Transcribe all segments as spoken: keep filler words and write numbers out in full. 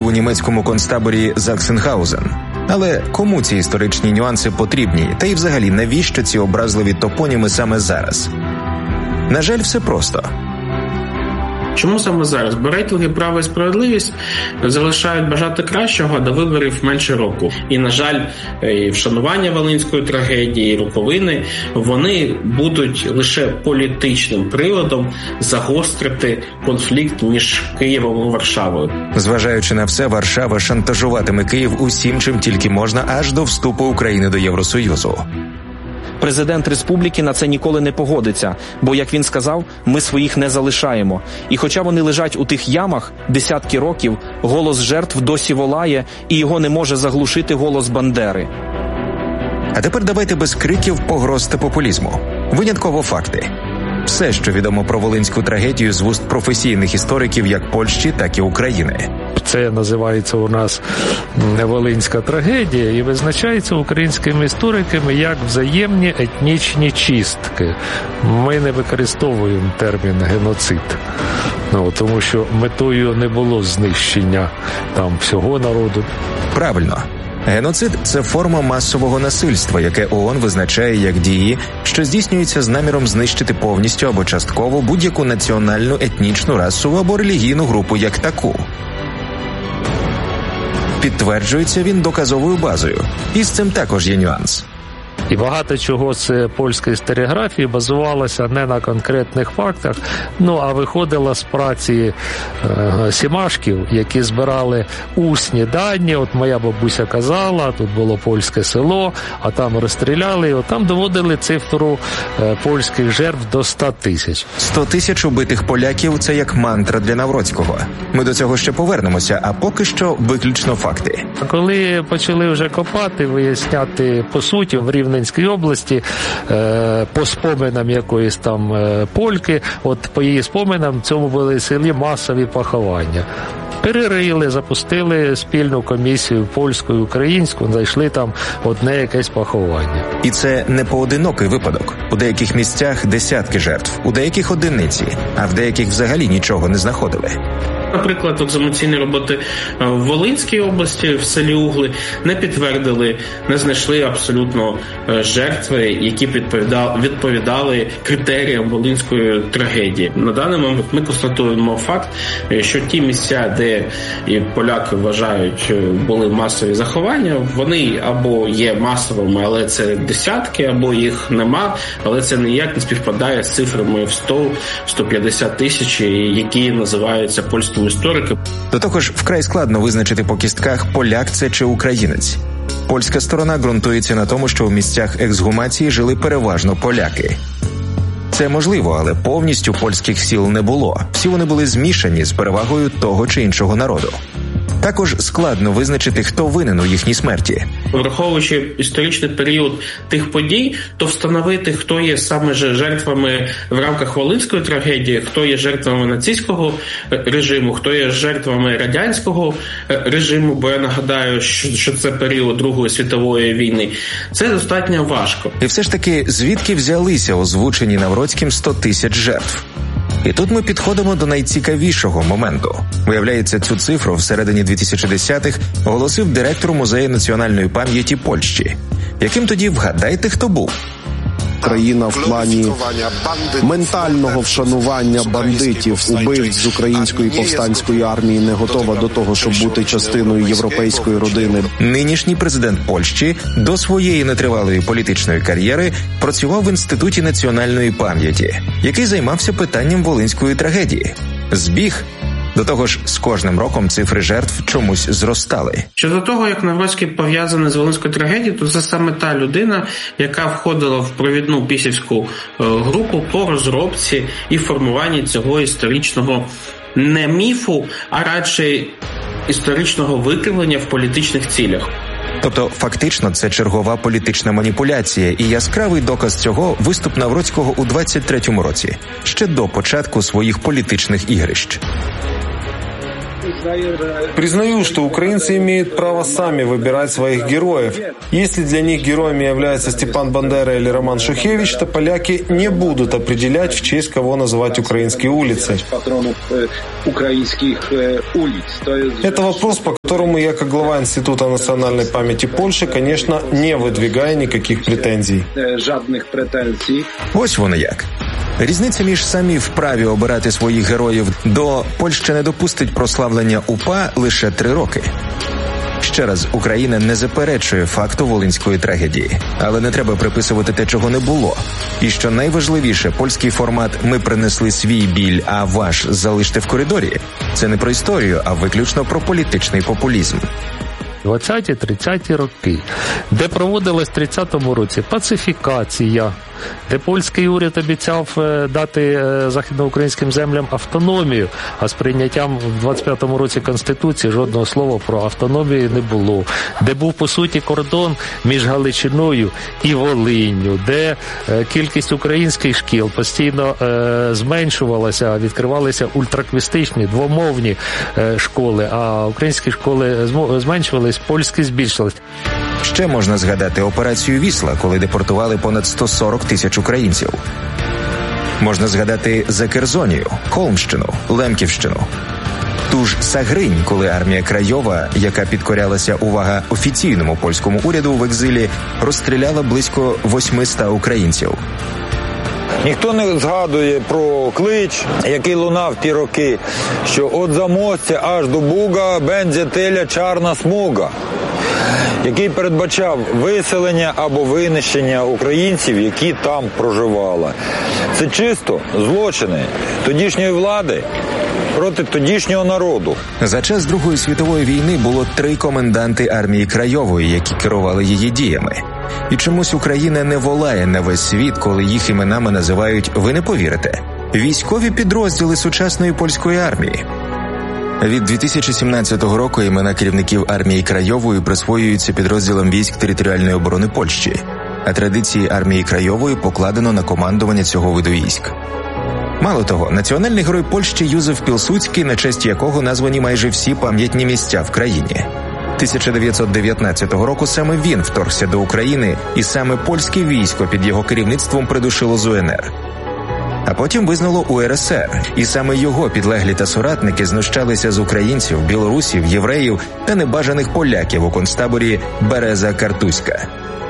у німецькому концтаборі Заксенгаузен. Але кому ці історичні нюанси потрібні? Та й взагалі, навіщо ці образливі топоніми саме зараз? На жаль, все просто. Чому саме зараз? Бо рейтинги «Право і справедливість» залишають бажати кращого, а до виборів менше року. І, на жаль, і вшанування Волинської трагедії, і роковини, вони будуть лише політичним приводом загострити конфлікт між Києвом і Варшавою. Зважаючи на все, Варшава шантажуватиме Київ усім, чим тільки можна, аж до вступу України до Євросоюзу. Президент республіки на це ніколи не погодиться, бо, як він сказав, ми своїх не залишаємо. І хоча вони лежать у тих ямах десятки років, голос жертв досі волає, і його не може заглушити голос Бандери. А тепер давайте без криків, погроз та популізму. Винятково факти. Все, що відомо про Волинську трагедію з вуст професійних істориків як Польщі, так і України. Це називається у нас Волинська трагедія і визначається українськими істориками як взаємні етнічні чистки. Ми не використовуємо термін геноцид, ну, тому що метою не було знищення там всього народу. Правильно. Геноцид – це форма масового насильства, яке ООН визначає як дії, що здійснюються з наміром знищити повністю або частково будь-яку національну, етнічну, расову або релігійну групу як таку. Підтверджується він доказовою базою. І з цим також є нюанс. І багато чого з польської історіографії базувалося не на конкретних фактах, ну а виходило з праці е, сімашків, які збирали усні дані. От моя бабуся казала, тут було польське село, а там розстріляли, от там доводили цифру е, польських жертв до ста тисяч. сто тисяч убитих поляків – це як мантра для Навроцького. Ми до цього ще повернемося, а поки що виключно факти. Коли почали вже копати, виясняти по суті в Рівненській області, е, по споминам якоїсь там е, польки, от по її споминам в цьому були селі масові поховання. Перерили, запустили спільну комісію польську і українську, знайшли там одне якесь поховання. І це не поодинокий випадок. У деяких місцях десятки жертв, у деяких одиниці, а в деяких взагалі нічого не знаходили. Наприклад, екзумаційні роботи в Волинській області, в селі Угли, не підтвердили, не знайшли абсолютно жертви, які відповідали, відповідали критеріям Волинської трагедії. На даний момент ми констатуємо факт, що ті місця, де поляки вважають були масові заховання, вони або є масовими, але це десятки, або їх нема, але це ніяк не співпадає з цифрами в сто - сто п'ятдесят тисяч, які називаються польськими історики. До того ж, вкрай складно визначити по кістках, поляк це чи українець. Польська сторона ґрунтується на тому, що в місцях ексгумації жили переважно поляки. Це можливо, але повністю польських сіл не було. Всі вони були змішані з перевагою того чи іншого народу. Також складно визначити, хто винен у їхній смерті. Враховуючи історичний період тих подій, то встановити, хто є саме жертвами в рамках Волинської трагедії, хто є жертвами нацистського режиму, хто є жертвами радянського режиму, бо я нагадаю, що це період Другої світової війни, це достатньо важко. І все ж таки, звідки взялися озвучені Навроцьким сто тисяч жертв? І тут ми підходимо до найцікавішого моменту. Виявляється, цю цифру всередині дві тисячі десятих оголосив директор Музею національної пам'яті Польщі. Яким тоді, вгадайте, хто був? Країна в плані ментального вшанування бандитів, убивць з української повстанської армії не готова до того, щоб бути частиною європейської родини. Нинішній президент Польщі до своєї нетривалої політичної кар'єри працював в Інституті національної пам'яті, який займався питанням Волинської трагедії. Збіг. До того ж, з кожним роком цифри жертв чомусь зростали. Щодо того, як Навроцький пов'язаний з Волинською трагедією, то це саме та людина, яка входила в провідну пісівську групу по розробці і формуванні цього історичного не міфу, а радше історичного викривлення в політичних цілях. Тобто, фактично, це чергова політична маніпуляція, і яскравий доказ цього – виступ Навроцького у двадцять третьому році, ще до початку своїх політичних ігрищ. Признаю, что украинцы имеют право сами выбирать своих героев. Если для них героями является Степан Бандера или Роман Шухевич, то поляки не будут определять, в честь кого называть украинские улицы. Это вопрос, по которому я, как глава Института национальной памяти Польши, конечно, не выдвигаю никаких претензий. Ось воно як. Різниця між самі вправі обирати своїх героїв до Польща не допустить прославлення УПА лише три роки. Ще раз, Україна не заперечує факту волинської трагедії. Але не треба приписувати те, чого не було. І що найважливіше, польський формат «ми принесли свій біль, а ваш залиште в коридорі» – це не про історію, а виключно про політичний популізм. двадцяті-тридцяті роки, де проводилась в тридцятому році пацифікація, де польський уряд обіцяв дати західноукраїнським землям автономію, а з прийняттям в двадцять п'ятому році Конституції жодного слова про автономію не було, де був, по суті, кордон між Галичиною і Волинню, де кількість українських шкіл постійно зменшувалася, відкривалися ультраквістичні, двомовні школи, а українські школи зменшувались, польські збільшились. Ще можна згадати операцію «Вісла», коли депортували понад сто сорок тисяч українців. Можна згадати Закерзонію, Холмщину, Лемківщину. Ту ж Сагринь, коли армія Крайова, яка підкорялася, увага, офіційному польському уряду в екзилі, розстріляла близько восьмисот українців. Ніхто не згадує про клич, який лунав ті роки, що «от замостя аж до Буга бензе теля чарна смуга», який передбачав виселення або винищення українців, які там проживали. Це чисто злочини тодішньої влади проти тодішнього народу. За час Другої світової війни було три коменданти армії Крайової, які керували її діями. І чомусь Україна не волає на весь світ, коли їх іменами називають, ви не повірите, військові підрозділи сучасної польської армії. Від дві тисячі сімнадцятого року імена керівників армії Крайової присвоюються підрозділам військ територіальної оборони Польщі, а традиції армії Крайової покладено на командування цього виду військ. Мало того, національний герой Польщі Юзеф Пілсудський, на честь якого названі майже всі пам'ятні місця в країні. тисяча дев'ятсот дев'ятнадцятого року саме він вторгся до України, і саме польське військо під його керівництвом придушило з УНР. А потім визнало УРСР, і саме його підлеглі та соратники знущалися з українців, білорусів, євреїв та небажаних поляків у концтаборі Береза-Картузька.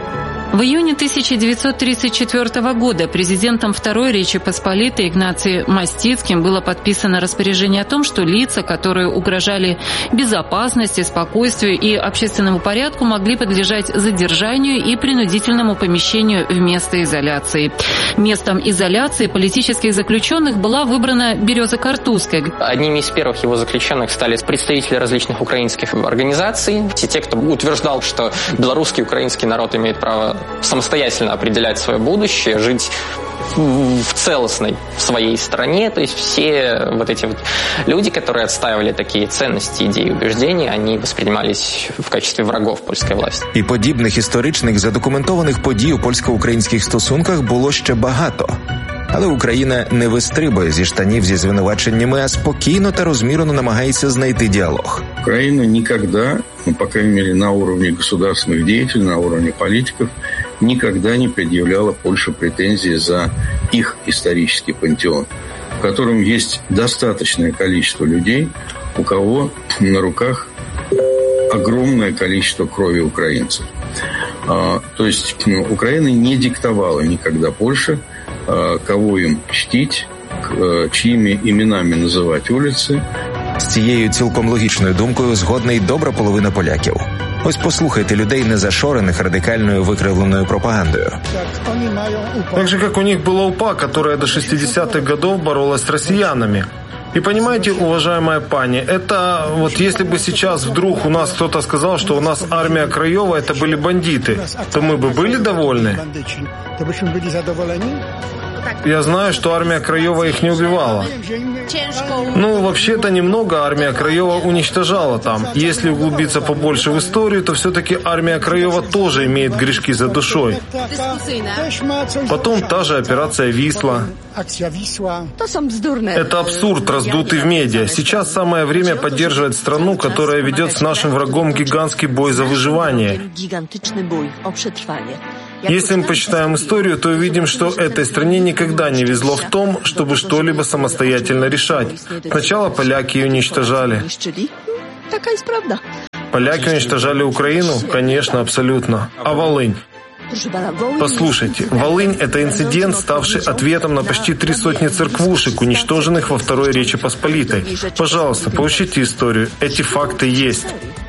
В июне тысяча девятьсот тридцать четвёртого года президентом Второй Речи Посполитой Игнацием Мастицким было подписано распоряжение о том, что лица, которые угрожали безопасности, спокойствию и общественному порядку, могли подлежать задержанию и принудительному помещению в место изоляции. Местом изоляции политических заключенных была выбрана Береза-Картузская. Одними из первых его заключенных стали представители различных украинских организаций. Все те, кто утверждал, что белорусский и украинский народ имеет право самостоятельно определять свое будущее, жить в целостной своей стране. То есть все вот эти вот люди, которые отстаивали такие ценности, идеи, убеждения, они воспринимались в качестве врагов польської власті. І подібних історичних задокументованих подій у польсько-українських стосунках було ще багато. Але Україна не вистрибує зі штанів зі звинуваченнями, а спокійно та розмірено намагається знайти діалог. Украина никогда, ну, по крайней мере, на уровне государственных деятелей, на уровне политиков, никогда не предъявляла Польше претензии за их исторический пантеон, в котором есть достаточное количество людей, у кого на руках огромное количество крови украинцев. А, то есть ну, Украина не диктовала никогда Польше, кого їм чтить, чиїми іменами називати вулиці. З цією цілком логічною думкою згодна й добра половина поляків. Ось послухайте людей, не зашорених радикальною викривленою пропагандою. Так же, как у них была УПА, которая до шестидесятых годов боролась с россиянами. И понимаете, уважаемая пани, это вот если бы сейчас вдруг у нас кто-то сказал, что у нас армия Краева это были бандиты, то мы бы были довольны? Я знаю, что армия Краева их не убивала. Ну, вообще-то немного армия Краева уничтожала там. Если углубиться побольше в историю, то все-таки армия Краева тоже имеет грешки за душой. Потом та же операция «Висла». Это абсурд, раздутый в медиа. Сейчас самое время поддерживать страну, которая ведет с нашим врагом гигантский бой за выживание. Если мы почитаем историю, то увидим, что этой стране никогда не везло в том, чтобы что-либо самостоятельно решать. Сначала поляки ее уничтожали. Поляки уничтожали Украину? Конечно, абсолютно. А Волынь? Послушайте, Волынь – это инцидент, ставший ответом на почти три сотни церквушек, уничтоженных во Второй Речи Посполитой. Пожалуйста, поучите историю. Эти факты есть.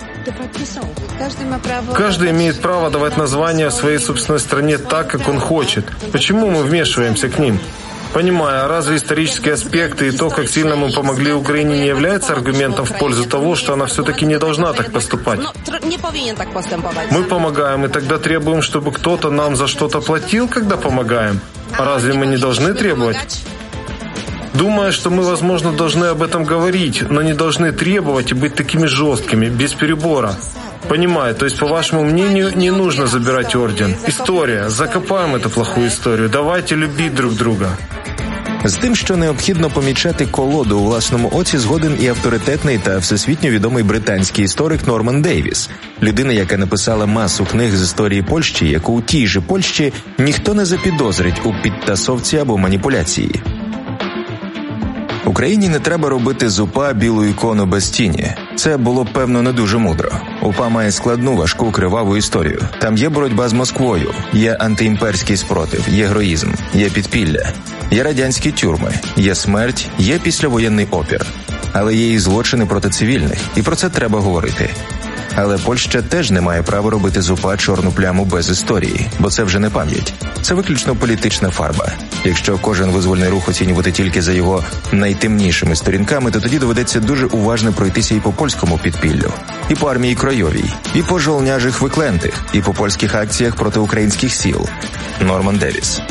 Каждый имеет право давать название своей собственной стране так, как он хочет. Почему мы вмешиваемся к ним? Понимаю, а разве исторические аспекты и то, как сильно мы помогли Украине, не является аргументом в пользу того, что она все-таки не должна так поступать? Мы помогаем, и тогда требуем, чтобы кто-то нам за что-то платил, когда помогаем? А разве мы не должны требовать? Думаю, что мы, возможно, должны об этом говорить, но не должны требовать и быть такими жесткими, без перебора. Понимаю, то есть, по вашему мнению, не нужно забирать орден. Історія. Закопаємо эту плохую історію. Давайте любіть друг друга. З тим, що необхідно помічати колоду у власному оці, згоден і авторитетний та всесвітньо відомий британський історик Норман Дейвіс. Людина, яка написала масу книг з історії Польщі, яку у тій же Польщі ніхто не запідозрить у підтасовці або маніпуляції. Україні не треба робити з УПА білу ікону без тіні. Це було, певно, не дуже мудро. УПА має складну, важку, криваву історію. Там є боротьба з Москвою, є антиімперський спротив, є героїзм, є підпілля, є радянські тюрми, є смерть, є післявоєнний опір. Але є і злочини проти цивільних, і про це треба говорити. Але Польща теж не має права робити з УПА чорну пляму без історії, бо це вже не пам'ять. Це виключно політична фарба. Якщо кожен визвольний рух оцінювати тільки за його найтемнішими сторінками, то тоді доведеться дуже уважно пройтися і по польському підпіллю, і по армії Кройовій, і по жолняжих виклентих, і по польських акціях проти українських сіл. Норман Дейвіс.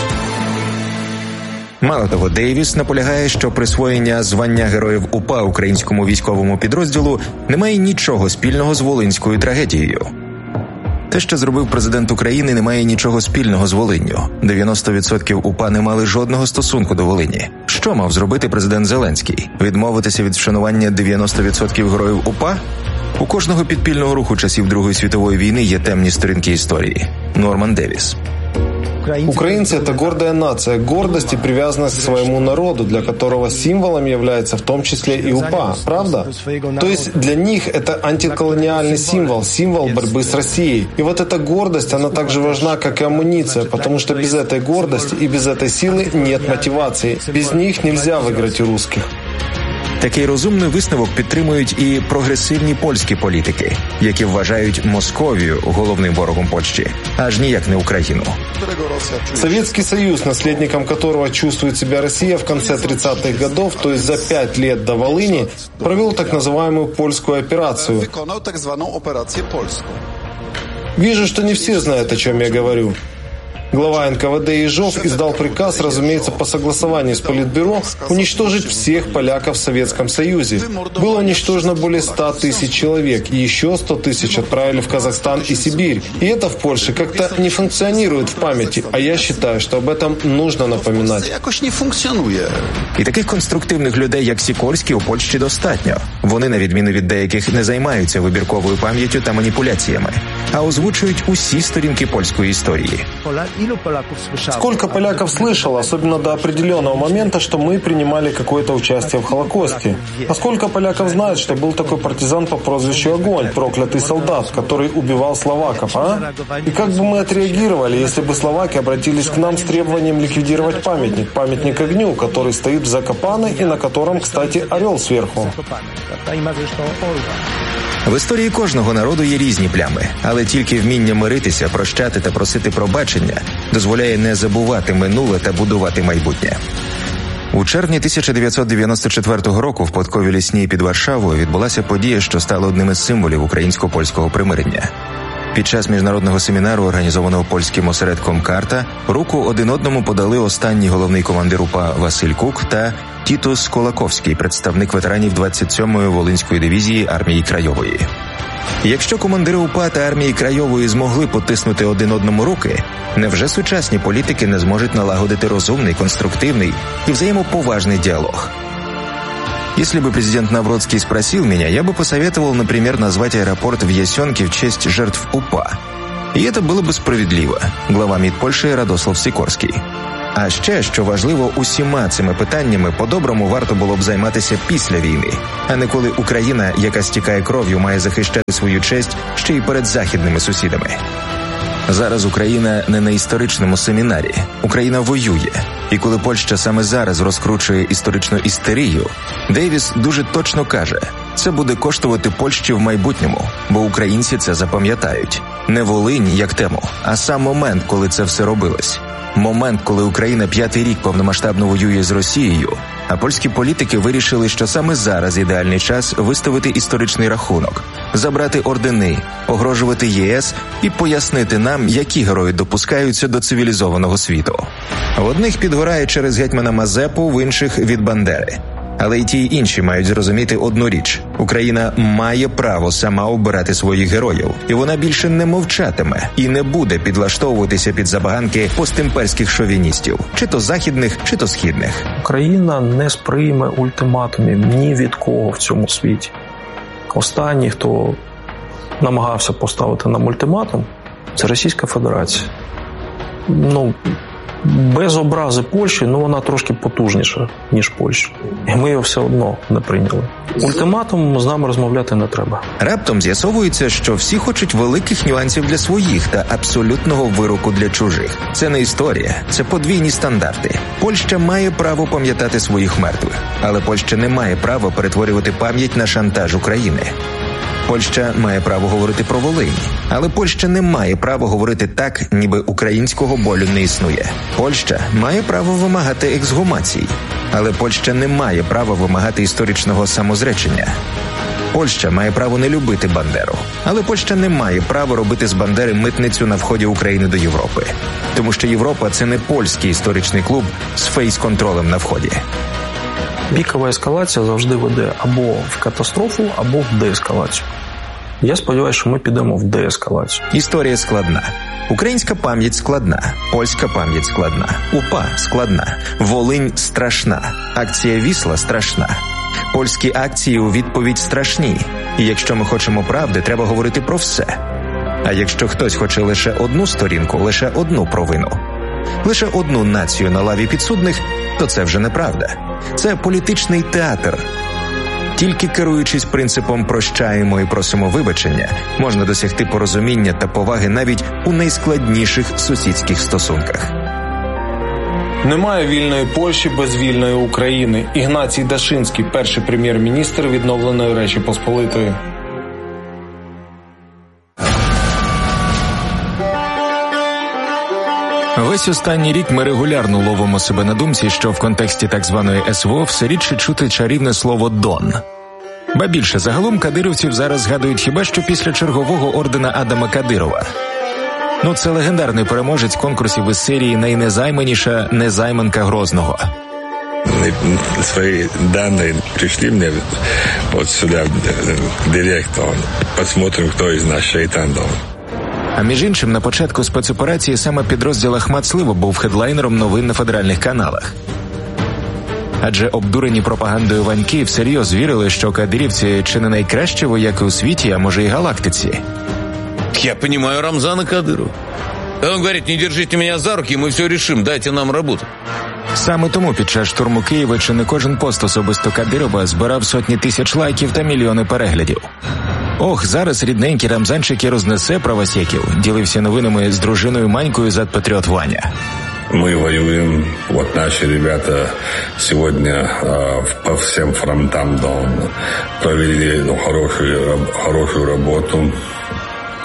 Мало того, Дейвіс наполягає, що присвоєння звання Героїв УПА українському військовому підрозділу не має нічого спільного з волинською трагедією. Те, що зробив президент України, не має нічого спільного з Волинню. дев'яносто відсотків УПА не мали жодного стосунку до Волині. Що мав зробити президент Зеленський? Відмовитися від вшанування дев'яносто відсотків героїв УПА? У кожного підпільного руху часів Другої світової війни є темні сторінки історії. Норман Дейвіс. Украинцы – это гордая нация, гордость и привязанность к своему народу, для которого символом является в том числе и УПА, правда? То есть для них это антиколониальный символ, символ борьбы с Россией. И вот эта гордость, она так же важна, как и амуниция, потому что без этой гордости и без этой силы нет мотивации. Без них нельзя выиграть у русских. Такий розумний висновок підтримують і прогресивні польські політики, які вважають Московію головним ворогом Польщі, аж ніяк не Україну. Советский Союз, наследником которого чувствует себя Россия в конце тридцатых годов, то есть за пять лет до Волыни, провел так называемую польскую операцию. Вижу, что не все знают, о чем я говорю. Глава эн ка вэ дэ Ежов издал приказ, разумеется, по согласованию с Политбюро, уничтожить всех поляков в Советском Союзе. Было уничтожено более ста тысяч человек, и еще сто тысяч отправили в Казахстан и Сибирь. И это в Польше как-то не функционирует в памяти, а я считаю, что об этом нужно напоминать. І таких конструктивних людей, як Сікорський, у Польщі достатньо. Вони, на відміну від деяких, не займаються вибірковою пам'яттю та маніпуляціями, а озвучують усі сторінки польської історії. Сколько поляков слышало, особенно до определенного момента, что мы принимали какое-то участие в Холокосте? А сколько поляков знают, что был такой партизан по прозвищу Огонь, проклятый солдат, который убивал словаков, а? И как бы мы отреагировали, если бы словаки обратились к нам с требованием ликвидировать памятник, памятник Огню, который стоит в Закопане и на котором, кстати, орел сверху? В історії кожного народу є різні плями, але тільки вміння миритися, прощати та просити пробачення дозволяє не забувати минуле та будувати майбутнє. У червні тисяча дев'ятсот дев'яносто четвертого року в Подковій Лісній під Варшавою відбулася подія, що стала одним із символів українсько-польського примирення. Під час міжнародного семінару, організованого польським осередком «Карта», руку один одному подали останній головний командир УПА Василь Кук та Тітус Колаковський, представник ветеранів двадцять сьомої Волинської дивізії армії Крайової. Якщо командири УПА та армії Крайової змогли потиснути один одному руки, невже сучасні політики не зможуть налагодити розумний, конструктивний и взаимоповажный диалог? Если бы президент Навродский спросил меня, я бы посоветовал, например, назвать аэропорт в Ясенке в честь жертв УПА. І це було б справедливо. Глава МІД Польщі Радослав Сікорський. А ще, що важливо, усіма цими питаннями по-доброму варто було б займатися після війни, а не коли Україна, яка стікає кров'ю, має захищати свою честь ще й перед західними сусідами. Зараз Україна не на історичному семінарі. Україна воює. І коли Польща саме зараз розкручує історичну істерію, Дейвіс дуже точно каже, це буде коштувати Польщі в майбутньому, бо українці це запам'ятають. Не Волинь як тему, а сам момент, коли це все робилось. Момент, коли Україна п'ятий рік повномасштабно воює з Росією, а польські політики вирішили, що саме зараз ідеальний час виставити історичний рахунок, забрати ордени, погрожувати ЄС і пояснити нам, які герої допускаються до цивілізованого світу. В одних підгорає через гетьмана Мазепу, в інших – від Бандери. Але й ті, й інші мають зрозуміти одну річ. Україна має право сама обирати своїх героїв. І вона більше не мовчатиме і не буде підлаштовуватися під забаганки постімперських шовіністів. Чи то західних, чи то східних. Україна не сприйме ультиматумів ні від кого в цьому світі. Останній, хто намагався поставити нам ультиматум, це Російська Федерація. Ну, без образи Польщі, ну вона трошки потужніша, ніж Польща. І ми його все одно не прийняли. Ультиматум з нами розмовляти не треба. Раптом з'ясовується, що всі хочуть великих нюансів для своїх та абсолютного вироку для чужих. Це не історія, це подвійні стандарти. Польща має право пам'ятати своїх мертвих, але Польща не має права перетворювати пам'ять на шантаж України. Польща має право говорити про Волинь, але Польща не має права говорити так, ніби українського болю не існує. Польща має право вимагати ексгумацій, але Польща не має права вимагати історичного самозречення. Польща має право не любити Бандеру, але Польща не має права робити з Бандери митницю на вході України до Європи. Тому що Європа – це не польський історичний клуб з фейс-контролем на вході. Пікова ескалація завжди веде або в катастрофу, або в деескалацію. Я сподіваюся, що ми підемо в деескалацію. Історія складна. Українська пам'ять складна, польська пам'ять складна, УПА складна, Волинь страшна, акція Вісла страшна. Польські акції у відповідь страшні. І якщо ми хочемо правди, треба говорити про все. А якщо хтось хоче лише одну сторінку, лише одну провину, лише одну націю на лаві підсудних, то це вже неправда. Це політичний театр. Тільки керуючись принципом «прощаємо і просимо вибачення», можна досягти порозуміння та поваги навіть у найскладніших сусідських стосунках. Немає вільної Польщі без вільної України. Ігнацій Дашинський, перший прем'єр-міністр відновленої Речі Посполитої. Весь останній рік ми регулярно ловимо себе на думці, що в контексті так званої ес ве о все рідше чути чарівне слово «Дон». Ба більше, загалом кадирівців зараз згадують хіба що після чергового ордена Адама Кадирова. Ну, це легендарний переможець конкурсів із серії «Найнезайманіша незайманка Грозного». Свои данные пришли мне вот сюда директ, посмотрим, кто из нас шайтан дом. А між іншим, на початку спецоперації саме підрозділ Ахмат Слива був хедлайнером новин на федеральних каналах. Адже обдурені пропагандою ваньки всерйоз вірили, що кадирівці чи не найкращі вояки у світі, а може і галактиці. Я понимаю Рамзана Кадырова. Он говорит, не держите меня за руки, мы все решим, дайте нам работу. Саме тому під час штурму Києва чи не кожен пост особисто Кадирова збирав сотні тисяч лайків та мільйони переглядів. Ох, зараз рідненький Рамзанчик і рознесе правосеків, ділився новинами з дружиною Манькою зад-патріот Ваня. Мы воюем, вот наши ребята сегодня э, по всем фронтам да, провели ну, хорошую, хорошую работу.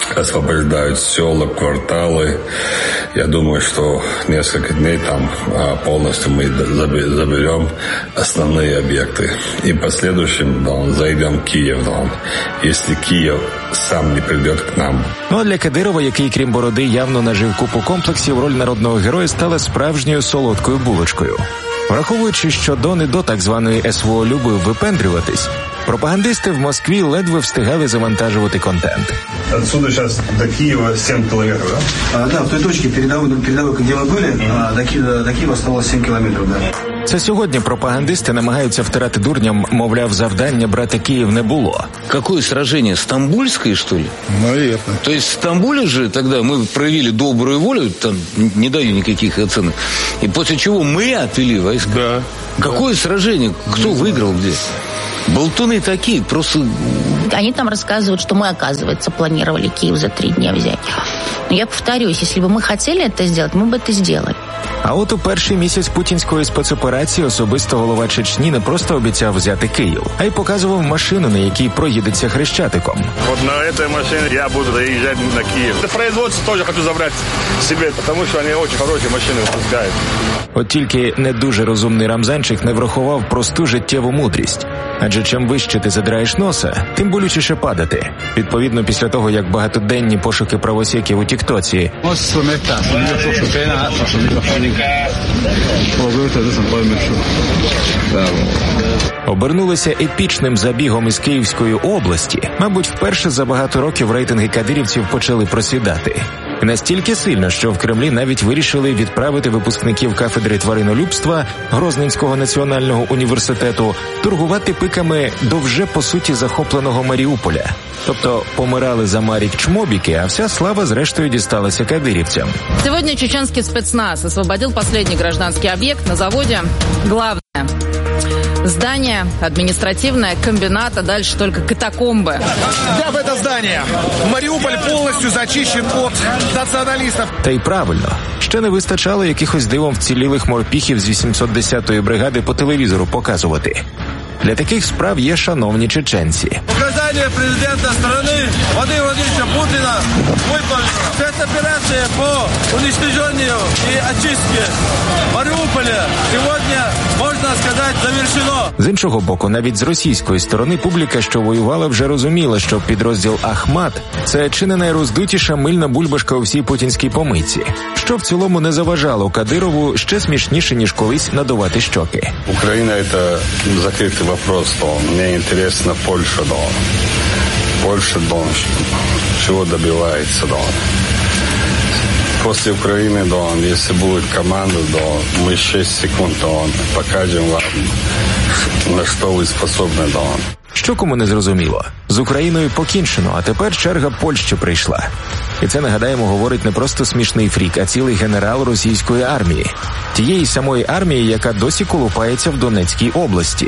освобождают села, кварталы. Я думаю, что несколько дней там полностью мы заберем основные объекты. И в последующем да, зайдем в Киев. Да, если Киев сам не придет к нам. Ну а для Кадирова, який крім бороди явно нажив купу комплексів, роль народного героя стала справжньою солодкою булочкою. Враховуючи, що Дон і до так званої ес ве о любив випендрюватись, пропагандисти в Москві ледве встигали завантажувати контент. Отсюда сейчас до Киева сім кілометрів, да? А, да, в той точці передовой, передовой, де ми були, mm-hmm. до, Києва, до Києва осталось сім кілометрів, да. Це сьогодні пропагандисти намагаються втирати дурням, мовляв, завдання брати Київ не було. Какое сражение? Стамбульское, что ли? Наверное. То есть в Стамбуле же тогда мы проявили добрую волю, там не даю никаких оценок, и после чего мы отвели войска. Да. Какое да. сражение? Кто не выиграл где? Болтуны такие, просто... Они там рассказывают, что мы, оказывается, планировали Киев за три дня взять. Но я повторюсь, если бы мы хотели это сделать, мы бы это сделали. А от у перший місяць путінської спецоперації особисто голова Чечні не просто обіцяв взяти Київ, а й показував машину, на якій проїдеться Хрещатиком. От на цій машині я буду доїжджати на Київ. Це производство теж хочу забрати собі, тому що вони дуже хороші машини випускають. От тільки не дуже розумний Рамзанчик не врахував просту життєву мудрість. Адже чим вище ти задираєш носа, тим болючіше падати. Відповідно, після того, як багатоденні пошуки правосеків у Тіктоці обернулися епічним забігом із Київської області, мабуть, вперше за багато років рейтинги кадирівців почали просідати. І настільки сильно, що в Кремлі навіть вирішили відправити випускників кафедри тваринолюбства Грозненського національного університету торгувати пиками до вже, по суті, захопленого Маріуполя. Тобто помирали за Марік чмобіки, а вся слава зрештою дісталася кадирівцям. Сегодня чеченский спецназ освободил последний гражданский объект на заводе. Главное здание административное, комбинат, а дальше только катакомбы. Да, в это здание. Маріуполь повністю зачищен від націоналістів. Та й правильно. Ще не вистачало якихось дивом вцілілих морпіхів з вісімсот десятої бригади по телевізору показувати. Для таких справ є шановні чеченці. Указання президента країни Владимира Владимировича Путіна виконано. Спецоперація по уничтоженню і очистці Маріуполя сьогодні, можна сказати, завершено. З іншого боку, навіть з російської сторони публіка, що воювала, вже розуміла, що підрозділ Ахмат – це чи не найроздутіша мильна бульбашка у всій путінській помийці, що в цілому не заважало Кадирову ще смішніше, ніж колись надувати щоки. Україна – це закритий вопрос, то мені интересно Польща, да. Польща, да, чего добивается, да. После Украины, да, если будет команда, да, мы шесть секунд, да, покажем вам, на що ви способні, да. Що кому не зрозуміло? З Україною покінчено, а тепер черга Польщі прийшла. І це, нагадаємо, говорить не просто смішний фрік, а цілий генерал російської армії. Тієї самої армії, яка досі колупається в Донецькій області.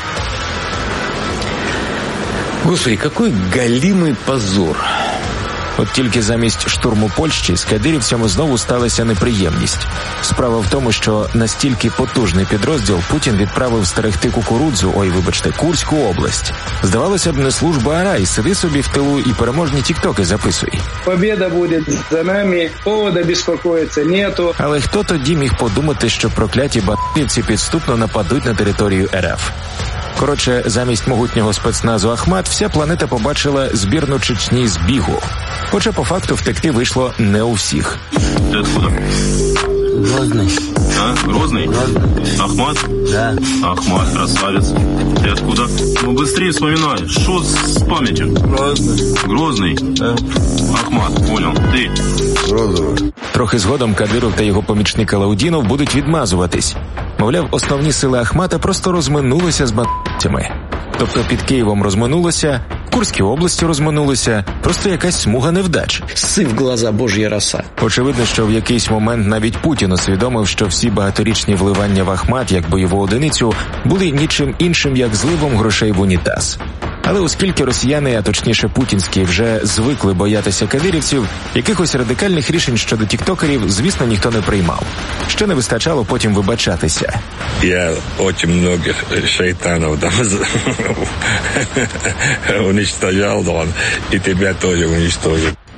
Господи, який галімий позор. От тільки замість штурму Польщі з кадирівцями знову сталася неприємність. Справа в тому, що настільки потужний підрозділ Путін відправив стерегти кукурудзу, ой, вибачте, Курську область. Здавалося б, не служба, а рай, сиди собі в тилу і переможні тіктоки записуй. Побєда буде за нами, повода безпокоїться нету. Але хто тоді міг подумати, що прокляті бандитівці підступно нападуть на територію ер еф? Коротше, замість могутнього спецназу Ахмат вся планета побачила збірну Чечні з бігу. Хоча по факту втекти вийшло не у всіх. Ти откуда? Грозний. А? Грозний? Грозний. Ахмат? Да. Ахмат, красавец. Ты откуда? Ну, быстрее вспоминай. Что с памятью? Грозный. Грозный? Да. Ахмат, понял. Ты? Грозный. Трохи згодом Кадиров та його помічник Алаудінов будуть відмазуватись. Мовляв, основні сили Ахмата просто розминулися з бандитами. Тобто під Києвом розминулося, в Курській області розминулося, просто якась смуга невдач. Сив глаза бож'я роса. Очевидно, що в якийсь момент навіть Путін усвідомив, що всі багаторічні вливання в Ахмат як бойову одиницю були нічим іншим, як зливом грошей в унітаз. Але оскільки росіяни, а точніше путінські, вже звикли боятися кадирівців, якихось радикальних рішень щодо тіктокерів, звісно, ніхто не приймав. Ще не вистачало потім вибачатися. Я дуже многих шайтанів там уничтожав, і тебе теж уничтожив.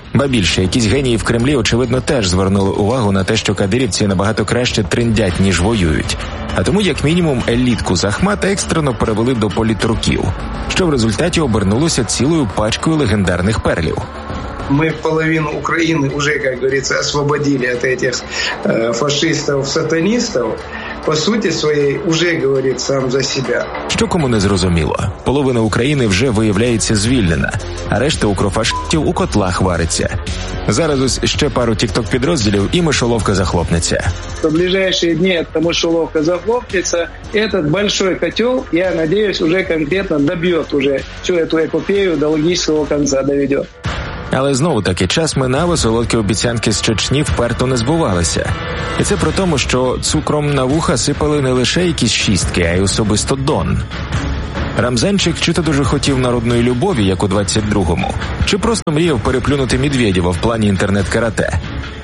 Ба більше, якісь генії в Кремлі, очевидно, теж звернули увагу на те, що кадирівці набагато краще триндять, ніж воюють. А тому, як мінімум, елітку з Ахмата екстрено перевели до політруків, що в результаті обернулося цілою пачкою легендарних перлів. Мы половину Украины уже, как говорится, освободили от этих э, фашистов-сатанистов. По суті своєї уже говорить сам за себе. Що кому не зрозуміло, половина України вже виявляється звільнена, а решта укрофашистів у котлах вариться. Зараз ось ще пару тік-ток-підрозділів і мишоловка захлопнеться. В ближайшие дни эта мышеловка захлопнется. Этот большой котел, я надеюсь, уже конкретно добьет уже всю эту эпопею до логического конца доведет. Але знову-таки час минав, а солодкі обіцянки з Чечні вперто не збувалися. І це про тому, що цукром на вуха сипали не лише якісь шістки, а й особисто Дон. Рамзанчик чи то дуже хотів народної любові, як у двадцять другому, чи просто мріяв переплюнути Медведєва в плані інтернет-карате.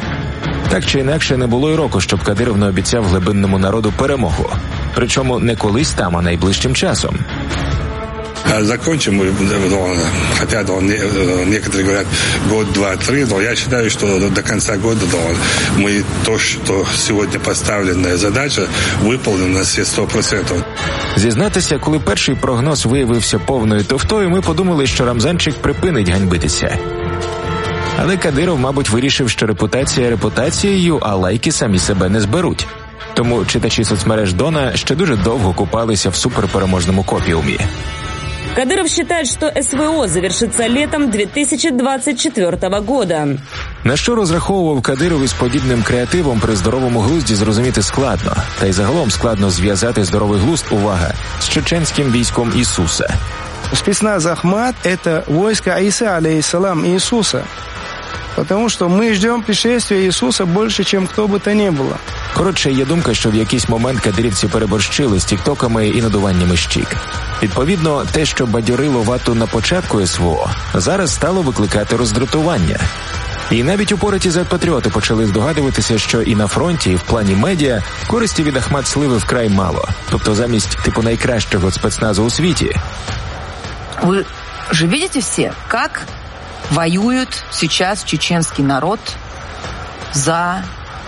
Так чи інакше, не було й року, щоб Кадиров не обіцяв глибинному народу перемогу. Причому не колись там, а найближчим часом. Закончим, хотя некоторые говорят год, два, три, но я считаю, что до конца года мы то, что сегодня поставленная задача, выполнена на все сто процентов. Зізнатися, коли перший прогноз виявився повною туфтою, ми подумали, що Рамзанчик припинить ганьбитися. Але Кадиров, мабуть, вирішив, що репутація репутацією, а лайки самі себе не зберуть. Тому читачі соцмереж Дона ще дуже довго купалися в суперпереможному копіумі. Кадыров считает, что СВО завершится летом дві тисячі двадцять четвертого года. На що розраховував Кадиров із подібним креативом при здоровому глузді, зрозуміти складно. Та й загалом складно зв'язати здоровий глузд, увага, з чеченським військом Ісуса. Спецназ Ахмат – это войско Иса, алейхиссалам, Иисуса. Потому что мы ждем пришествия Иисуса больше, чем кто бы то ни было. Коротше, є думка, що в якийсь момент кадирівці переборщили з тіктоками і надуваннями щік. Відповідно, те, що бадьорило вату на початку СВО, зараз стало викликати роздратування. І навіть упораті зет-патріоти почали здогадуватися, що і на фронті, і в плані медіа користі від Ахмат сливи вкрай мало. Тобто замість типу найкращого спецназу у світі. Ви ж бачите всі, як воюет сейчас чеченский народ за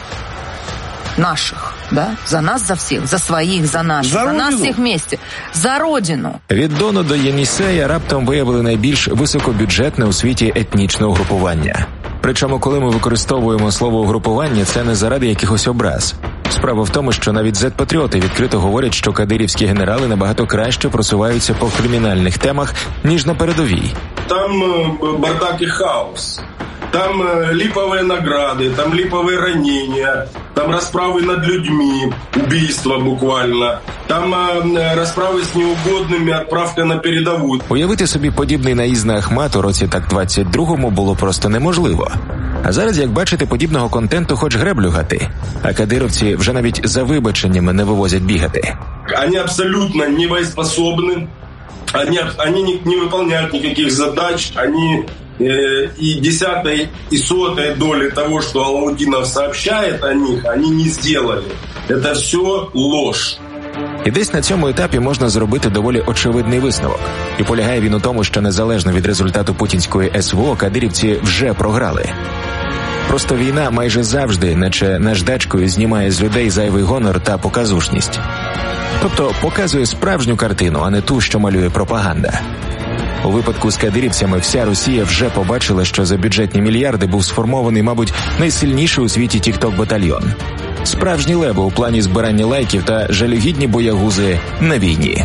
наших, да? За нас, за всіх, за своїх, за наших, за, за нас всіх вместе, за родину. Від Дону до Єнісея раптом виявили найбільш високобюджетне у світі етнічне угрупування. Причому, коли ми використовуємо слово «угрупування», це не заради якихось образ. Справа в тому, що навіть зет-патріоти відкрито говорять, що кадирівські генерали набагато краще просуваються по кримінальних темах, ніж на передовій. Там бардак і хаос. Там липовые награды, там липовые ранения, там расправы над людьми, убийства буквально, там расправы с неугодными, отправка на передову. Уявити собі подібний наїзд на Ахмат у році так двадцять другому було просто неможливо. А зараз, як бачите, подібного контенту хоч греблю гати. А кадировці вже навіть за вибаченнями не вивозять бігати. Они абсолютно не боеспособны, они, они не, не выполняют никаких задач, они... и десятой и сотой доли того, что Алаудинов сообщает о них, они не сделали. Это все ложь. І десь на цьому етапі можна зробити доволі очевидний висновок. І полягає він у тому, що незалежно від результату путінської СВО, кадирівці вже програли. Просто війна майже завжди, наче наждачкою, знімає з людей зайвий гонор та показушність. Тобто показує справжню картину, а не ту, що малює пропаганда. У випадку з кадирівцями вся Росія вже побачила, що за бюджетні мільярди був сформований, мабуть, найсильніший у світі тік-ток-батальйон. Справжні леви у плані збирання лайків та жалюгідні боягузи на війні.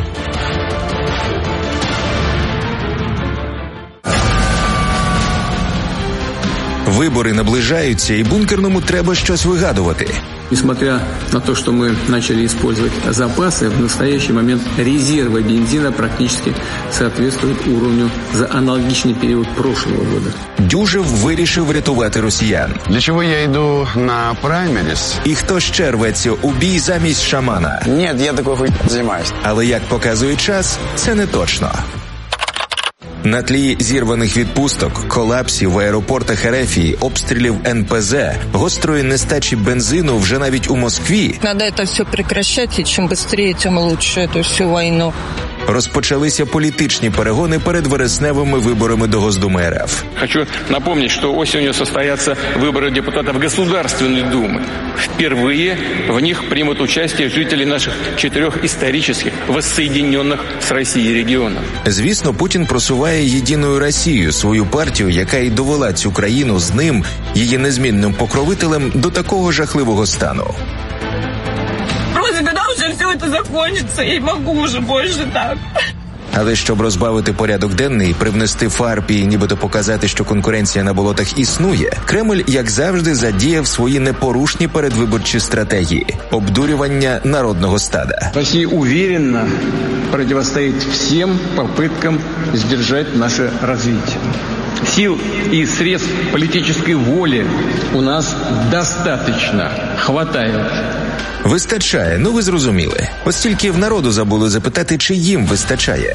Вибори наближаються, і бункерному треба щось вигадувати. Несмотря на то, что мы начали использовать запасы, в настоящий момент резервы бензина практически соответствуют уровню за аналогичный период прошлого года. Дюжев вирішив врятувати росіян. Для чого я йду на праймеріс? І хто ще рветься у бій замість шамана? Ні, я такою хуйню не займаюсь. Але як показує час, це не точно. На тлі зірваних відпусток, колапсів в аеропортах Ерефії, обстрілів ен пе зет, гострої нестачі бензину вже навіть у Москві. Надо це все прекращати, і чим швидше, тим краще цю всю війну. Розпочалися політичні перегони перед вересневими виборами до Госдумы РФ. Хочу напомнить, что осенью состоятся выборы депутатов Государственной Думы. Впервые в них примут участие жители наших четырех исторических, воссоединенных с Россией регионов. Звісно, Путін просуває «Єдину Росію», свою партію, яка й довела цю країну з ним, її незмінним покровителем, до такого жахливого стану. Просто когда уже все это закончится, я не могу уже больше так. Але щоб розбавити порядок денний і привнести фарб і нібито показати, що конкуренція на болотах існує, Кремль, як завжди, задіяв свої непорушні передвиборчі стратегії – обдурювання народного стада. Россия уверенно противостоит всем попыткам сдержать наше развитие. Сил и средств политической воли у нас достаточно, хватает. Вистачає, ну ви зрозуміли. Ось тільки в народу забули запитати, чи їм вистачає.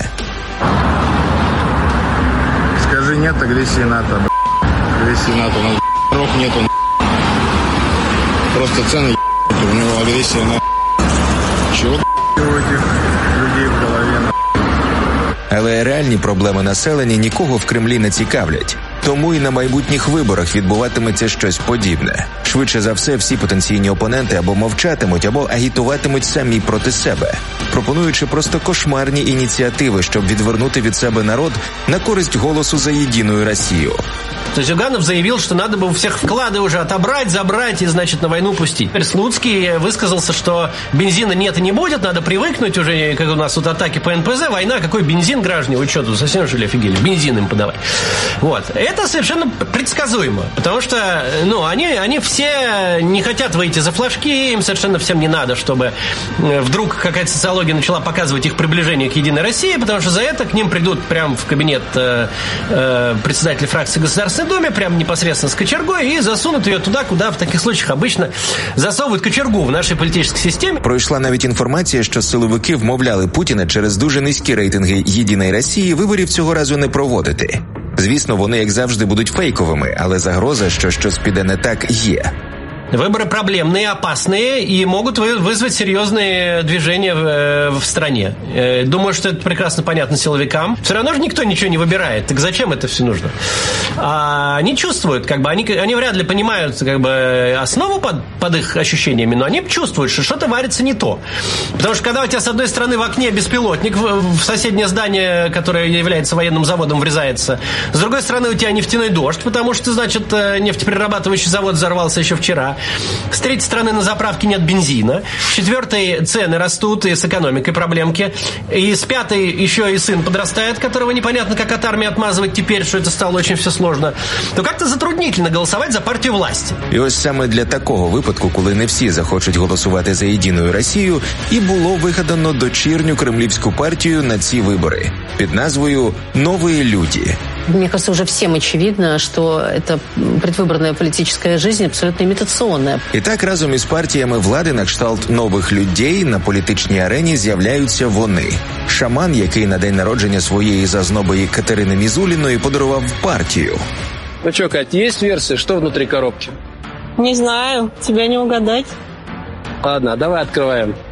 Скажи нет агрессии НАТО, агрессии НАТО, ну рок нету, просто цены у него агрессия на чего у этих людей в голове. Але реальні проблеми населення нікого в Кремлі не цікавлять. Тому і на майбутніх виборах відбуватиметься щось подібне. Швидше за все, всі потенційні опоненти або мовчатимуть, або агітуватимуть самі проти себе, пропонуючи просто кошмарні ініціативи, щоб відвернути від себе народ на користь голосу за «Єдину Росію». То есть Зюганов заявил, что надо бы у всех вклады уже отобрать, забрать и, значит, на войну пустить. Слуцкий высказался, что бензина нет и не будет, надо привыкнуть уже, как у нас тут атаки по эн пэ зэ, война, какой бензин, граждане, вы что, тут совсем что ли офигели, бензин им подавать. Вот. Это совершенно предсказуемо, потому что, ну, они, они все не хотят выйти за флажки, им совершенно всем не надо, чтобы вдруг какая-то социология начала показывать их приближение к «Единой России», потому что за это к ним придут прямо в кабинет э, э, председателя фракции Государственной Думе, прямо непосредственно с кочергой, и засунут ее туда, куда в таких случаях обычно засовывают кочергу в нашей політичній системі. Пройшла навіть інформація, що силовики вмовляли Путіна через дуже низькі рейтинги «Єдиної Росії» виборів цього разу не проводити. Звісно, вони, як завжди, будуть фейковими, але загроза, що щось піде не так, є. Выборы проблемные, опасные и могут вызвать серьезные движения в, в стране. Думаю, что это прекрасно понятно силовикам. Все равно же никто ничего не выбирает. Так зачем это все нужно? А они чувствуют, как бы, они, они вряд ли понимают как бы, основу под, под их ощущениями, но они чувствуют, что что-то варится не то. Потому что когда у тебя с одной стороны в окне беспилотник в, в соседнее здание, которое является военным заводом, врезается, с другой стороны у тебя нефтяной дождь, потому что, значит, нефтеперерабатывающий завод взорвался еще вчера. С третьей стороны, на заправке нет бензина. С четвертой, цены растут, и с экономикой проблемки. И с пятой еще и сын подрастает, которого непонятно, как от армии отмазывать теперь, что это стало очень все сложно. То как-то затруднительно голосовать за партію власті. І ось саме для такого випадку, коли не всі захочуть голосувати за «Єдину Росію», і було вигадано дочірню кремлівську партію на ці вибори під назвою «Новые люди». Мне кажется, уже всем очевидно, что эта предвыборная политическая жизнь абсолютно имитационная. І так разом із партіями влади на кшталт «Нових людей» на політичній арені з'являються вони. Шаман, який на день народження своєї зазнобої Катерини Мізуліної подарував партію. Ну что, Кать, есть версия, что внутри коробки? Не знаю, тебя не угадать. Ладно, давай открываем.